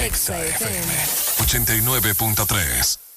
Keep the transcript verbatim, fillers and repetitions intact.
Exa F M ochenta y nueve punto tres.